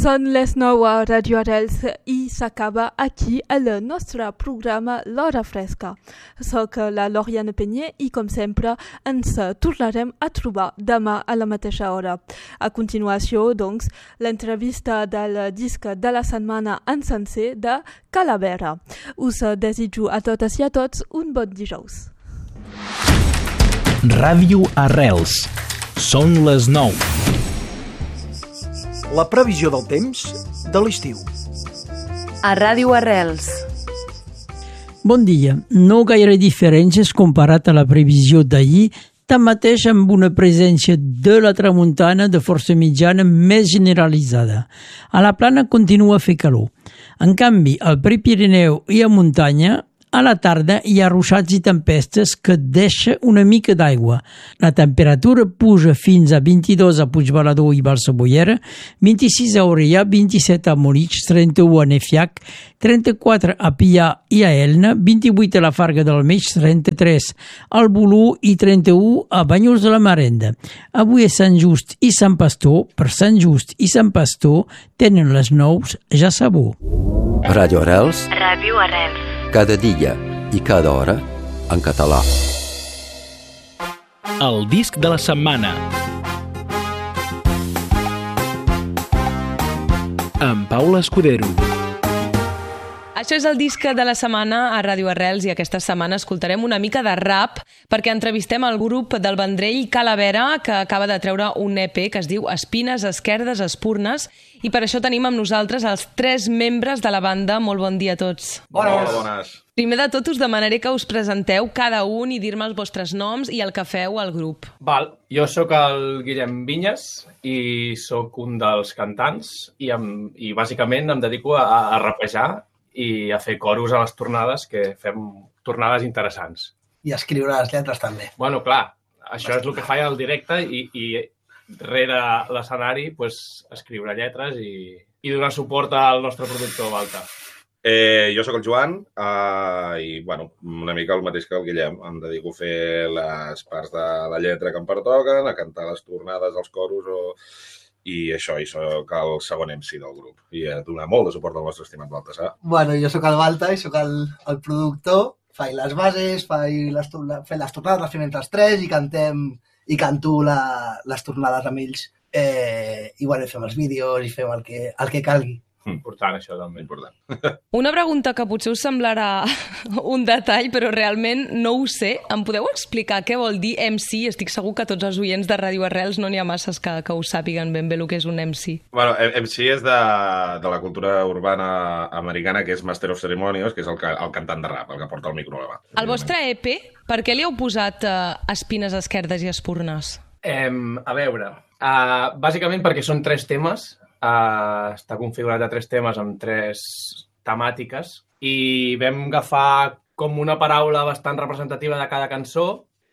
Són les 9 a Radio Arrels i s'acaba aquí el nostre programa L'Hora Fresca. Soc la Loriane Penyer i, com sempre, ens tornarem a trobar demà a la mateixa hora. A continuació, doncs, l'entrevista del disc de la setmana en sencer de Calavera. Us desitjo a totes i a tots un bon dijous. Ràdio Arrels. Són les 9. La previsió del temps de l'estiu. A Ràdio Arrels. Bon dia. No gaire diferències comparat a la previsió d'ahir, tanmateix amb una presència de la tramuntana de força mitjana més generalitzada. A la plana continua a fer calor. En canvi, al Prepirineu i a muntanya, a la tarda hi ha ruixats i tempestes que deixa una mica d'aigua. La temperatura puja fins a 22 a Puigbalador i Balsaboiera, 26 a Orellà, 27 a Morits, 31 a Nefiac, 34 a Pià i a Elna, 28 a la Farga del Mig, 33 al Bolú i 31 a Banyuls de la Marenda. Avui és Sant Just i Sant Pastor. Per Sant Just i Sant Pastor tenen les 9 ja sabó. Ràdio Arrels. Ràdio Arrels. Cada dia i cada hora en català. El disc de la setmana. Amb Paula Escudero. Això és el disc de la setmana a Ràdio Arrels i aquesta setmana escoltarem una mica de rap perquè entrevistem el grup del Vendrell Calavera, que acaba de treure un EP que es diu Espines, Esquerdes, Espurnes, i per això tenim amb nosaltres els 3 membres de la banda. Molt bon dia a tots. Bones. Primer de tot us demanaré que us presenteu cada un i dir-me els vostres noms i el que feu al grup. Val, jo sóc el Guillem Vinyes i sóc un dels cantants i bàsicament em dedico a rapejar i a fer coros a les tornades, que fem tornades interessants. I a escriure les lletres també. Bueno, clar, això és el que faig al directe i rere l'escenari pues, escriure lletres i donar suport al nostre productor Balta. Jo sóc el Joan i, bueno, una mica el mateix que el Guillem. Em dedico a fer les parts de la lletra que em pertoquen, a cantar les tornades, els coros i això, i sóc el segon MC del grup. I a donar molt de suport al nostre estimat Baltasar. Bueno, jo sóc el Balta i sóc el productor. Faig les bases, fem les tornades, les fem entre els 3 i canto les tornades amb ells. I bueno, fem els vídeos i fem el que calgui. Important, això també. Important. Una pregunta que potser us semblarà un detall, però realment no ho sé. Em podeu explicar què vol dir MC? Estic segur que tots els oients de Ràdio Arrels no n'hi ha masses que ho sàpiguen ben bé el que és un MC. Bueno, MC és de la cultura urbana americana, que és Master of Ceremonies, que és el cantant de rap, el que porta el micro a la mà. El vostre EP, per què li heu posat Espines, Esquerdes i Espurnes? A veure, bàsicament perquè són 3 temes. Està configurat de 3 temes amb 3 temàtiques i vam agafar com una paraula bastant representativa de cada cançó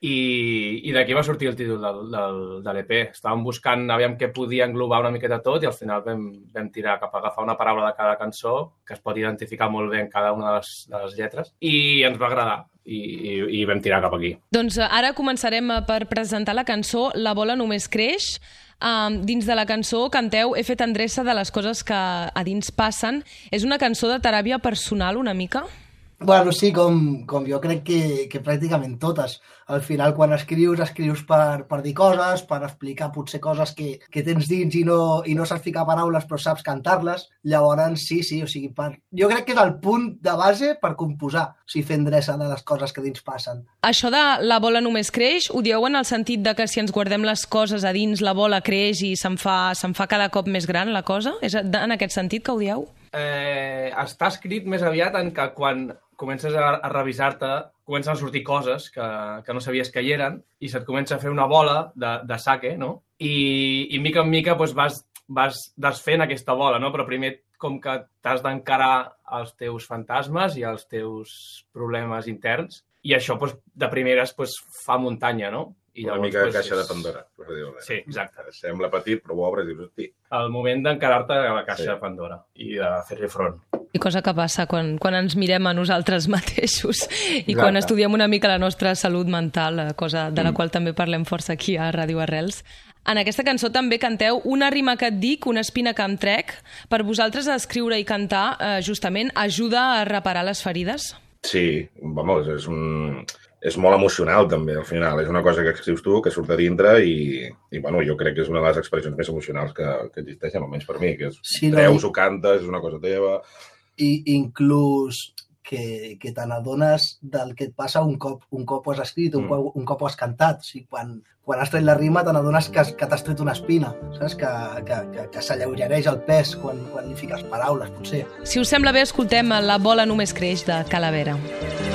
i d'aquí va sortir el títol de l'EP. Estàvem buscant aviam què podia englobar una miqueta tot i al final vam tirar cap a agafar una paraula de cada cançó que es pot identificar molt bé en cada una de les lletres i ens va agradar i vam tirar cap aquí. Doncs ara començarem per presentar la cançó La bola només creix. Dins de la cançó canteu He fet endreça de les coses que a dins passen. És una cançó de teràpia personal una mica? Bueno, sí, com jo crec que pràcticament totes. Al final, quan escrius per dir coses, per explicar potser coses que tens dins i no saps ficar paraules però saps cantar-les. Llavors, sí, o sigui, jo crec que és el punt de base per composar, fer endreça de les coses que dins passen. Això de la bola només creix, ho dieu en el sentit de que si ens guardem les coses a dins, la bola creix i se'n fa cada cop més gran la cosa? És en aquest sentit que ho dieu? Està escrit més aviat en que quan comences a revisar-te, comencen a sortir coses que no sabies que hi eren i se't comença a fer una bola de saque, no? I mica en mica doncs, vas desfent aquesta bola, no? Però primer com que t'has d'encarar els teus fantasmes i els teus problemes interns i això doncs, de primeres doncs, fa muntanya, no? I una mica de caixa de Pandora. Sí, exacte. Sembla petit, però ho obres i dius, hosti. El moment d'encarar-te a la caixa de Pandora i de fer-hi front. I cosa que passa quan ens mirem a nosaltres mateixos i quan estudiem una mica la nostra salut mental, cosa de la qual també parlem força aquí a Ràdio Arrels. En aquesta cançó també canteu una rima que et dic, una espina que em trec. Per vosaltres escriure i cantar justament ajuda a reparar les ferides? Sí, vamos, és molt emocional també al final. És una cosa que escrius tu, que surt de dintre i bueno, jo crec que és una de les expressions més emocionals que existeixen, almenys per mi, que és treus o cantes, és una cosa teva. I inclús que te n'adones del que et passa un cop ho has escrit, un cop ho has cantat. O sigui, quan has tret la rima te n'adones que t'has tret una espina, saps? Que s'alleugereix el pes quan li fiques paraules, potser. Si us sembla bé, escoltem La bola només creix, de Calavera.